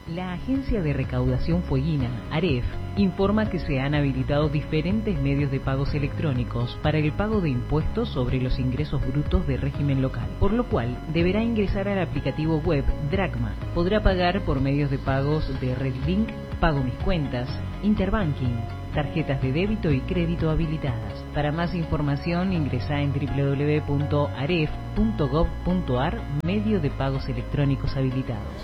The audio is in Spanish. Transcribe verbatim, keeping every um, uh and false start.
La Agencia de Recaudación Fueguina, AREF, informa que se han habilitado diferentes medios de pagos electrónicos para el pago de impuestos sobre los ingresos brutos de régimen local, por lo cual deberá ingresar al aplicativo web Dracma. Podrá pagar por medios de pagos de RedLink, Pago Mis Cuentas, Interbanking, tarjetas de débito y crédito habilitadas. Para más información ingresa en doble u doble u doble u punto aref punto gov punto ar, medio de pagos electrónicos habilitados.